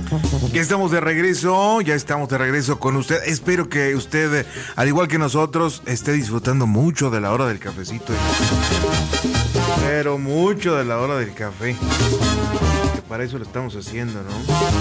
Ya estamos de regreso con usted. Espero que usted, al igual que nosotros, esté disfrutando mucho de la hora del cafecito. Pero mucho de la hora del café. Que para eso lo estamos haciendo, ¿no?